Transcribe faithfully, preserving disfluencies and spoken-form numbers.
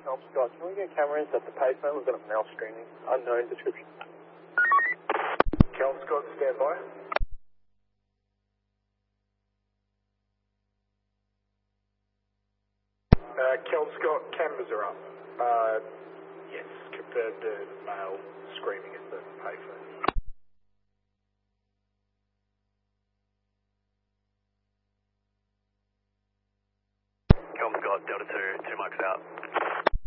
Tom Scott, can we get cameras at the pavement? We've got a male screening, unknown description. Cal Scott, stand by. Uh, Cal Scott, cameras are up. Uh, yes, confirmed the male screaming at the pavement. Cal Scott, Delta two, two mics out.